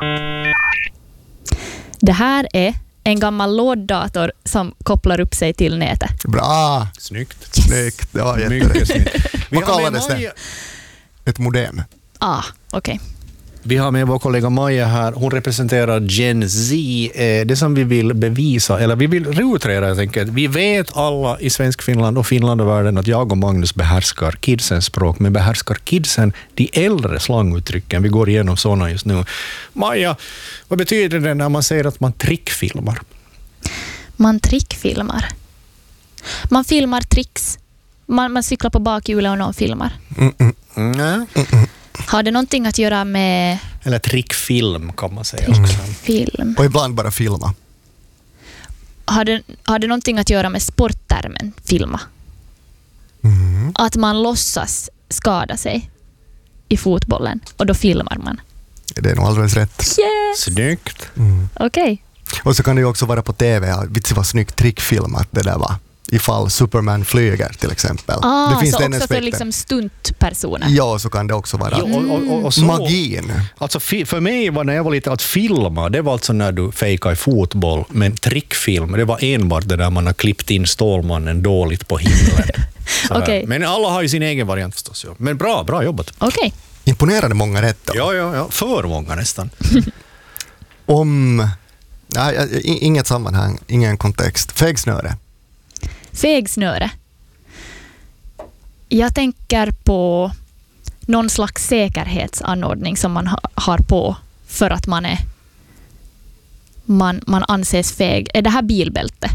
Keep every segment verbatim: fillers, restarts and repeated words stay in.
Det här är en gammal låddator som kopplar upp sig till nätet. Bra! Snyggt. Yes. Snyggt, det var jätterätt. Snyggt. Vad kallades det? Ett modem. Ah, okej. Okay. Vi har med vår kollega Maja här. Hon representerar Gen Z. Det som vi vill bevisa, eller vi vill utreda helt enkelt. Vi vet alla i svensk Finland och Finland och världen att jag och Magnus behärskar kidsens språk, men behärskar kidsen de äldre slanguttrycken. Vi går igenom sådana just nu. Maja, vad betyder det när man säger att man trickfilmar? Man trickfilmar. Man filmar tricks. Man, man cyklar på bakhjulet och någon filmar. Mm, mm. Mm. Mm. Har det någonting att göra med... Eller trickfilm kan man säga. Trickfilm. Och ibland bara filma. Har det, har det någonting att göra med sporttermen filma? Mm. Att man låtsas skada sig i fotbollen och då filmar man. Det är nog alldeles rätt. Yes! Snyggt. Mm. Okej. Okay. Och så kan det ju också vara på tv. Vitsi vad snyggt trickfilmat det där var. Ifall Superman flyger till exempel. Ah, det finns så den också aspekten. för liksom stuntpersoner. Ja, så kan det också vara. Jo, och, och, och, och så, magin. Alltså för mig var när jag var lite att filma, det var alltså när du fejkade i fotboll, men trickfilm, det var enbart det där man har klippt in Stålmannen dåligt på himlen. Okay. Men alla har ju sin egen variant förstås. Ja. Men bra, bra jobbat. Okej. Okay. Imponerade många rätt då. Ja, ja, ja. För många nästan. Om... Nej, inget sammanhang, ingen kontext. Fegsnöre. Fegsnöre. Jag tänker på någon slags säkerhetsanordning som man ha, har på för att man är man, man anses feg. Är det här bilbälte?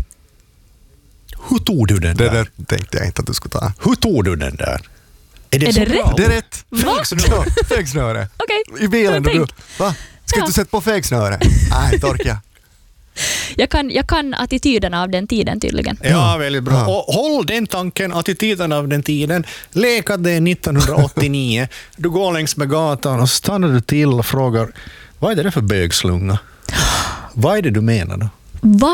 Hur tog du den det där? Det där tänkte jag inte att du skulle ta. Hur tog du den där? Är det, är det rätt? Det är rätt. Va? Fegsnöre. Okej. Okay. I bilen. Du, va? Ska ja. du sätta på fegsnöre? Nej, torka. Jag kan, jag kan attityderna av den tiden tydligen. Ja, väldigt bra. Ja. Och håll den tanken, attityden av den tiden. Leka det nittonhundraåttionio. Du går längs med gatan och stannar du till och frågar, vad är det för bögslunga? Vad är det du menar då? Va?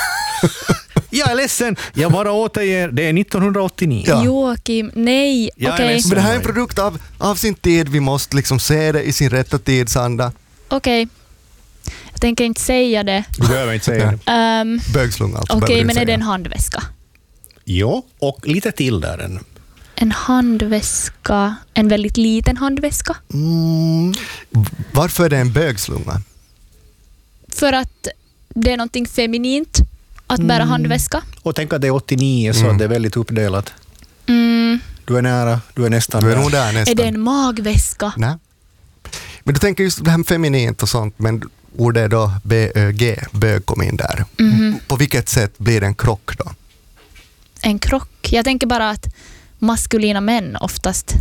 Jag är ledsen. Jag bara återger, det är nittonhundraåttionio. Ja. Joakim, nej. Jag är Okej. ledsen. Men det här är en produkt av, av sin tid. Vi måste liksom se det i sin rätta tidsanda. Okej. Jag tänker inte säga det. Du behöver inte säga det. Um, Bögslunga alltså. Okej, behöver du men är säga. det en handväska? Jo, och lite till där än. En handväska. En väldigt liten handväska. Mm. Varför är det en bögslunga? För att det är någonting feminint att bära Mm. handväska. Och tänk att det är åttionio så Mm. det är väldigt uppdelat. Mm. Du är nära, du är nästan Du är där. nog där nästan. Är det en magväska? Nej. Men du tänker just det här med feminint och sånt, men ordet då B Ö G, bög kom in där. Mhm. På vilket sätt blir det en krock då? En krock. Jag tänker bara att maskulina män oftast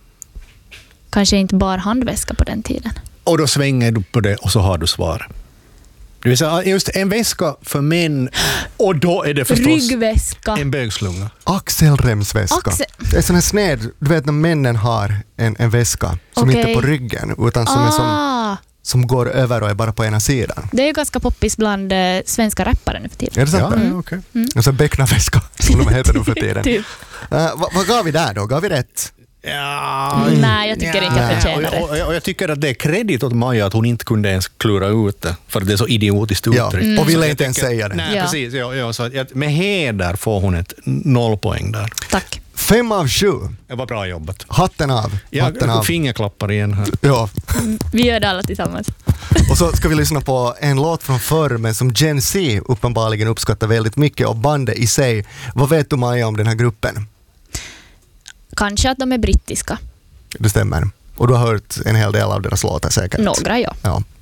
kanske inte bar handväska på den tiden. Och då svänger du på det och så har du svar. Det vill säga just en väska för män och då är det förstås Ryggväska. en bögslunga. Axelremsväska. Axel- Det är sån här sned, du vet när männen har en, en väska som Okej. inte är på ryggen utan som, är som, Ah, som går över och är bara på ena sidan. det är ju ganska poppis bland eh, svenska rappare nu för tiden. Är det sant? Ja, Ja, ja, okej. Och så becknarväska som de heter nu för tiden. Typ. Uh, vad, vad gav vi där då? Gav vi rätt? Ja, Nej, jag tycker inte att det förtjänar och, och, och jag tycker att det är kredit åt Maja att hon inte kunde ens klura ut det, för det är så idiotiskt Ja, uttryckt. och ville Så jag inte ens tycker- säga det. Nej, Ja. precis. Ja, ja, så att, jag- med heder får hon ett nollpoäng där. Tack. Fem av sju. Det var bra jobbat. Hatten av. Hatten Jag av. fingerklappar igen här. Ja. Vi gör det alla tillsammans. Och så ska vi lyssna på en låt från förr men som Gen Z uppenbarligen uppskattar väldigt mycket och bandet i sig. Vad vet du Maja om den här gruppen? Kanske att de är brittiska. Det stämmer. Och du har hört en hel del av deras låtar säkert. Några, ja. Ja.